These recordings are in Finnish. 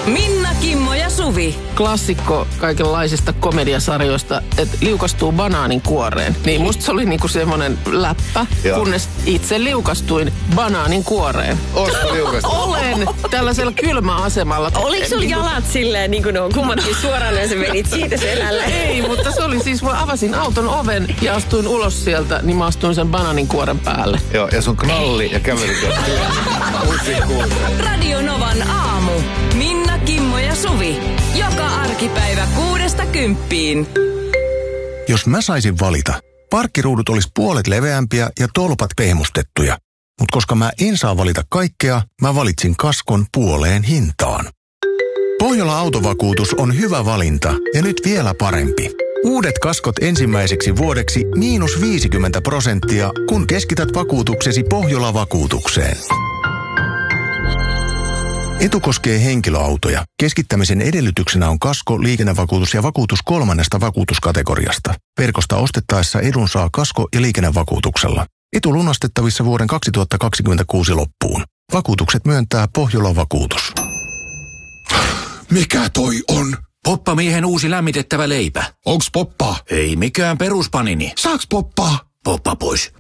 Minna, Kimmo ja Suvi. Klassikko kaikenlaisista komediasarjoista, että liukastuu banaanin kuoreen. Niin musta se oli niinku semmoinen läppä, kunnes itse liukastuin banaanin kuoreen. Ootko liukastunut? Olen tällaisella kylmäasemalla. Oliko sulla jalat silleen, niin kuin ne on kummatkin suoraan, ja sä menit siitä selällä? Ei, mutta se oli siis, mä avasin auton oven ja astuin ulos sieltä, niin mä astuin sen banaanin kuoren päälle. Joo, ja sun knalli ja kävelit jo. Radio Novan aamu. Minna, Kimmo ja Suvi. Joka arkipäivä 6–10. Jos mä saisin valita, parkkiruudut olisi puolet leveämpiä ja tolpat pehmustettuja. Mutta koska mä en saa valita kaikkea, mä valitsin kaskon puoleen hintaan. Pohjola Autovakuutus on hyvä valinta ja nyt vielä parempi. Uudet kaskot ensimmäiseksi vuodeksi -50%, kun keskität vakuutuksesi Pohjola-vakuutukseen. Etu koskee henkilöautoja. Keskittämisen edellytyksenä on kasko, liikennevakuutus ja vakuutus 3. vakuutuskategoriasta. Verkosta ostettaessa edun saa kasko- ja liikennevakuutuksella. Etu lunastettavissa vuoden 2026 loppuun. Vakuutukset myöntää Pohjola-vakuutus. Mikä toi on? Poppamiehen uusi lämmitettävä leipä. Onks poppaa? Ei mikään peruspanini. Saaks poppaa? Poppa pois.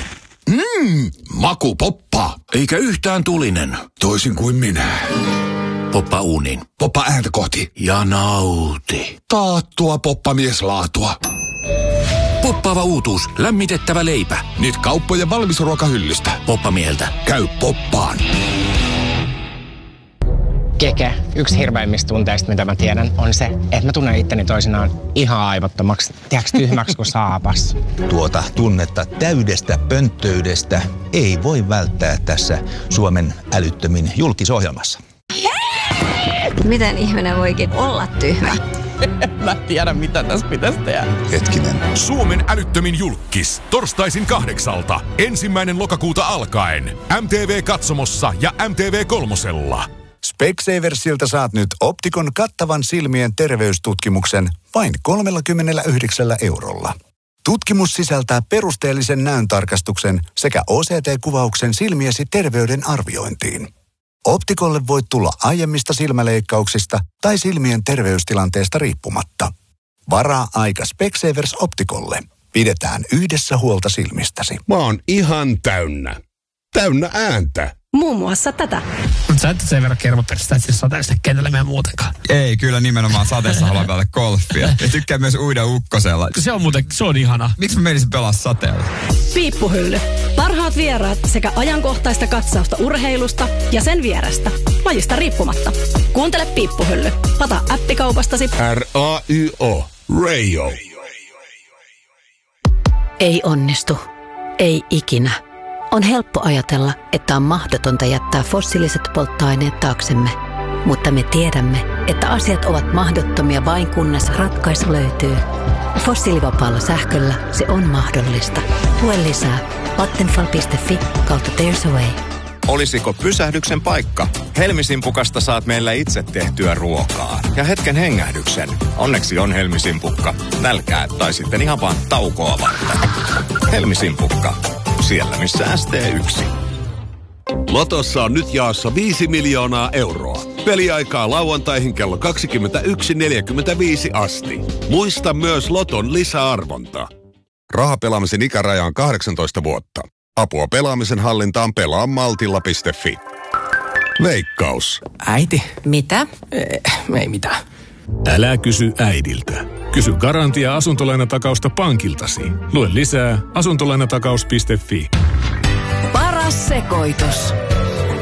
Maku poppaa. Eikä yhtään tulinen. Toisin kuin minä. Poppa uuniin. Poppa ääntä kohti. Ja nauti. Taattua poppamieslaatua. Poppaava uutuus. Lämmitettävä leipä. Nyt kauppojen valmisruokahyllystä. Poppamieheltä. Käy poppaan. Keke, yksi hirveimmistä tunteista, mitä mä tiedän, on se, että mä tunnen itteni toisinaan ihan aivottomaksi, tiedätkö, tyhmäksi kuin saapas. Tuota tunnetta täydestä pönttöydestä ei voi välttää tässä Suomen älyttömin julkisohjelmassa. Miten ihminen voikin olla tyhmä? Mä tiedän, mitä tässä pitäisi tehdä. Hetkinen. Suomen älyttömin julkkis. Torstaisin 8. 1. lokakuuta alkaen. MTV-katsomossa ja MTV3. Specsaversilta saat nyt Optikon kattavan silmien terveystutkimuksen vain 39 €. Tutkimus sisältää perusteellisen näöntarkastuksen sekä OCT-kuvauksen silmiesi terveyden arviointiin. Optikolle voit tulla aiemmista silmäleikkauksista tai silmien terveystilanteesta riippumatta. Varaa aika Specsavers Optikolle. Pidetään yhdessä huolta silmistäsi. Mä oon ihan täynnä. Täynnä ääntä. Muun muassa tätä. Mutta sä et sen verran kermaperistä, että siis sateesta kentällä meidän muutenkaan. Ei, kyllä nimenomaan sateessa haluan pelata golfia. Ja tykkään myös uida ukkosella. Se on ihana. Miksi mä menisin pelaa sateella? Piippuhylly. Parhaat vieraat sekä ajankohtaista katsausta urheilusta ja sen vierestä. Lajista riippumatta. Kuuntele Piippuhylly. Ota appikaupastasi. RAYO. Rayo. Ei onnistu. Ei ikinä. On helppo ajatella, että on mahdotonta jättää fossiiliset polttoaineet taaksemme. Mutta me tiedämme, että asiat ovat mahdottomia vain kunnes ratkaisu löytyy. Fossiilivapaalla sähköllä se on mahdollista. Lue lisää vattenfall.fi/there's a way. Olisiko pysähdyksen paikka? Helmisimpukasta saat meillä itse tehtyä ruokaa. Ja hetken hengähdyksen. Onneksi on Helmisimpukka. Nälkää tai sitten ihan vaan taukoa varten. Helmisimpukka. Siellä missä ST1. Lotossa on nyt jaossa 5 miljoonaa euroa. Peliaikaa lauantaihin kello 21:45 asti. Muista myös Loton lisäarvonta. Rahapelaamisen ikäraja on 18 vuotta. Apua pelaamisen hallintaan pelaamaltilla.fi. Veikkaus. Äiti. Mitä? Ei mitään. Älä kysy äidiltä. Kysy garantia asuntolainatakausta pankiltasi. Lue lisää asuntolainatakaus.fi. Paras sekoitus.